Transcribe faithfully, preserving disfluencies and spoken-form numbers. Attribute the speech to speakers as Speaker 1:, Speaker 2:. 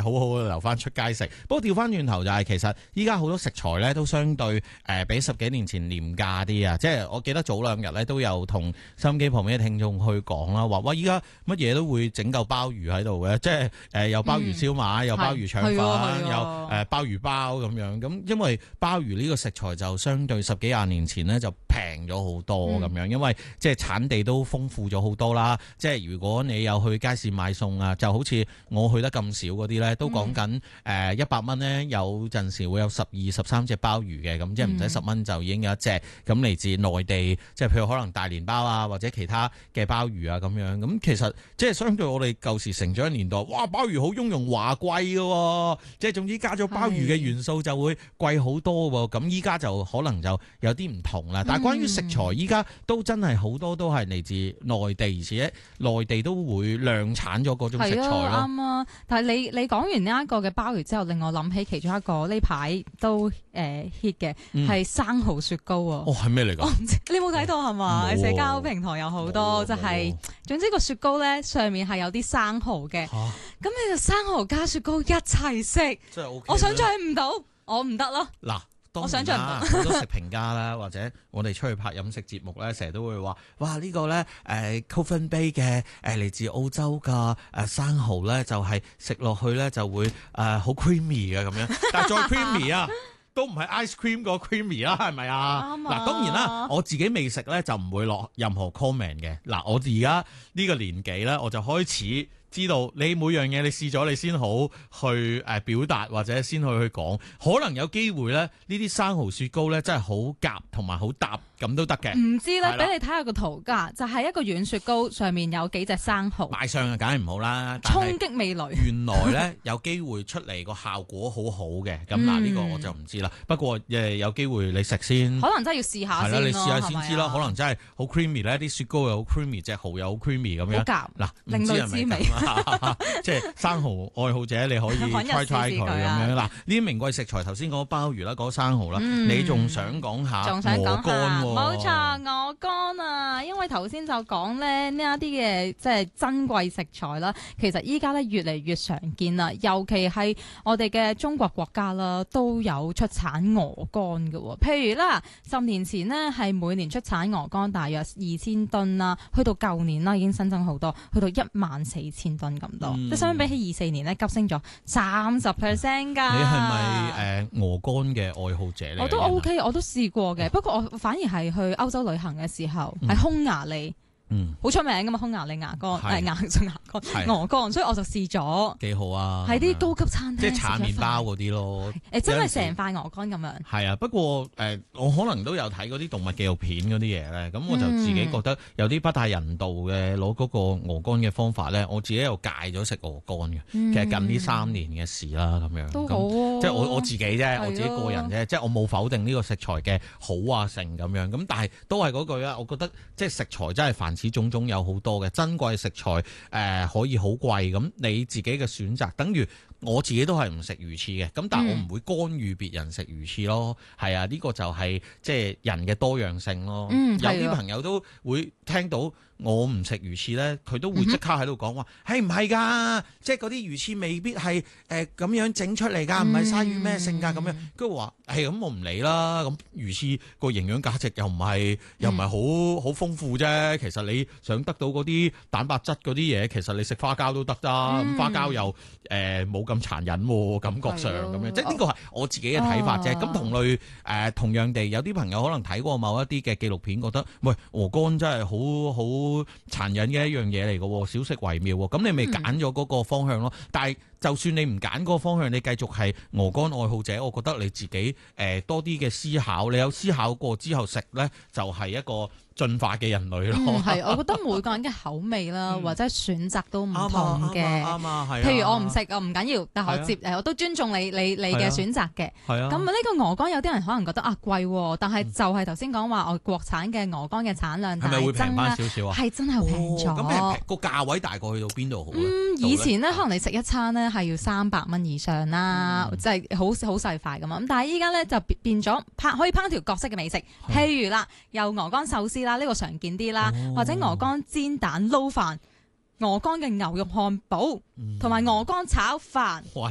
Speaker 1: 好好留翻出街食。不過調翻轉頭就係、是、其實依家好多食材咧都相對誒、呃、比十幾年前廉價啲啊！即係我記得早兩日咧都有同收音機旁邊嘅聽眾去講啦，話哇依家乜嘢都會整嚿鮑魚喺度嘅，即係誒有鮑魚燒賣，有鮑魚腸粉，有誒鮑魚包咁樣。咁因為鮑魚呢個食材就相對十幾廿年前咧就平咗好多咁樣，因為即係產地都豐富咗好多啦。即係如果你有去街市買餸啊，就好似我去得咁少嗰啲咧，都講緊誒一百蚊咧，有陣時會有十二十三隻鮑魚嘅，咁即係唔使十蚊就已經有一隻。咁嚟自內地，即係譬如可能大連鮑啊，或者其他嘅鮑魚啊咁樣。咁其實即係相對我哋舊時成長嘅年代，哇鮑魚好雍容華貴嘅，即係總之加咗鮑魚嘅元素就會貴好多喎。咁依家就可能就有啲唔同啦。但係關於食材，依家都真係好多都係嚟自內地，而且內地都會量產咗嗰種食材咯。
Speaker 2: 啱啊！但係你你講完呢一個嘅鮑魚之後，令我諗起其中一個呢排都誒 hit 嘅係生蠔雪糕啊！
Speaker 1: 哦，係咩嚟㗎？
Speaker 2: 你冇睇到係嘛？
Speaker 1: 哦、
Speaker 2: 社交平台有好多，就係、是、總之個雪糕咧上面係有啲生蠔嘅，咁、啊、你就生蠔加雪糕一齊食，
Speaker 1: 真係 OK。
Speaker 2: 我想象唔到，我唔得咯。
Speaker 1: 嗱。
Speaker 2: 我想象唔到
Speaker 1: 好多食評家啦，或者我哋出去拍飲食節目咧，成日都會話：哇！呢、呢個咧誒 Coffin Bay 嘅誒嚟自澳洲嘅誒生蠔咧，就係食落去咧就會誒好 creamy 嘅咁樣，但係再 creamy 啊！都唔係 ice cream 個 creamy 啦，係咪啊？嗱、啊，當然啦，我自己未食咧就唔會落任何 comment 嘅。嗱，我而家呢個年紀咧，我就開始知道你每樣嘢你試咗你先好去誒表達或者先去去講，可能有機會咧呢啲生蠔雪糕咧真係好夾同埋好搭咁都得嘅。
Speaker 2: 唔知咧，俾你睇下個圖㗎，就係、是、一個軟雪糕上面有幾隻生蠔。賣
Speaker 1: 相啊，梗係唔好啦，
Speaker 2: 衝擊味蕾。
Speaker 1: 原來咧有機會出嚟個效果好好嘅，咁嗱呢個我就唔知啦。不過誒有機會你食先，
Speaker 2: 可能真係要試下先咯。
Speaker 1: 係啦，你試下先知啦。可能真係好 creamy 咧，啲雪糕又好 creamy， 隻蠔又好 creamy 咁樣。
Speaker 2: 好夾
Speaker 1: 嗱，
Speaker 2: 令到滋味。
Speaker 1: 即係生蠔愛好者，你可以 try try 佢咁樣。嗱，呢啲名貴食材，頭先講鮑魚啦，講生蠔啦，嗯、你仲想講下鵝肝？
Speaker 2: 冇錯，鵝肝啊！因為頭先就講咧呢一啲嘅即係珍貴食材啦，其實依家咧越嚟越常見啦，尤其係我哋嘅中國國家啦，都有出產鵝肝嘅。譬如啦，十年前呢係每年出產鵝肝大約二千噸啦，去到舊年啦已經新增好多，去到一萬四千噸咁多。嗯即相比起二四年咧，急升咗三十 percent 㗎。
Speaker 1: 你係咪誒鵝肝嘅愛好者咧？
Speaker 2: 我都 OK，我都試過嘅。不過我反而係去歐洲旅行嘅時候，喺、嗯、匈牙利。嗯，好出名噶嘛，匈牙利牙肝，誒牙仲牙肝，鵝肝，所以我就試咗，
Speaker 1: 幾好啊！
Speaker 2: 喺啲高級餐廳，
Speaker 1: 即係炒麵包嗰啲咯。
Speaker 2: 誒，真係成塊鵝肝咁樣。係
Speaker 1: 啊，不過誒、呃，我可能都有睇嗰啲動物紀錄片嗰啲嘢咧，咁我就自己覺得有啲不太人道嘅攞嗰個鵝肝嘅方法咧，我自己又戒咗食鵝肝嘅。嗯、其實近呢三年嘅事啦，咁樣
Speaker 2: 都好、啊，
Speaker 1: 即係我我自己啫，我自己個人啫，即係我冇否定呢個食材嘅好啊成咁樣，咁但係都係嗰句啊，我覺得即係食材真係凡此種種有好多嘅珍貴食材，誒、呃、可以好貴，咁你自己嘅選擇，等於我自己都係唔食魚翅嘅，咁但係我唔會干預別人食魚翅咯，係、嗯、啊，呢、這個就係即係人嘅多樣性咯。嗯、有啲朋友都會聽到我唔食魚翅咧，佢都會即刻喺度講話，係唔係㗎？即係嗰啲魚翅未必係誒咁樣整出嚟㗎，唔係鯊魚咩性㗎咁樣。跟住話係咁，我唔理啦。咁魚翅個營養價值又唔係又唔係好好豐富啫。其實你想得到嗰啲蛋白質嗰啲嘢，其實你食花膠都得啦。咁、嗯、花膠又誒冇咁殘忍喎，感覺上咁樣。即係呢個係我自己嘅睇法啫。咁、啊、同類誒、呃、同樣地，有啲朋友可能睇過某一啲嘅紀錄片，覺得喂鵝肝真係好好殘忍嘅一樣嘢嚟嘅，少食為妙。咁你咪揀咗嗰個方向咯。嗯、但係就算你唔揀嗰個方向，你繼續係鵝肝愛好者，我覺得你自己誒、呃、多啲嘅思考，你有思考過之後食咧，就係、是、一個進化嘅人類咯。係、
Speaker 2: 嗯，我覺得每個人嘅口味啦，或者選擇都唔同嘅。
Speaker 1: 啱啊，係。
Speaker 2: 譬如我唔食，我唔緊要，但係我接誒，我都尊重你你你嘅選擇嘅。係啊。咁呢個鵝肝有啲人可能覺得啊貴，但係就係頭先講話我國產嘅鵝肝嘅產量大增啦。係咪會平翻少少啊？係真係平咗。
Speaker 1: 咁個價位大概去到邊度好咧？
Speaker 2: 嗯，以前咧可能你食一餐咧係要三百蚊以上啦，即係好好細塊咁啊。咁但係依家咧就變咗烹可以烹調各式嘅美食，譬如啦，有鵝肝壽司啦，呢個常見啲啦，哦、或者鵝肝煎蛋撈飯、鵝肝嘅牛肉漢堡，同埋鵝肝炒飯。
Speaker 1: 哇！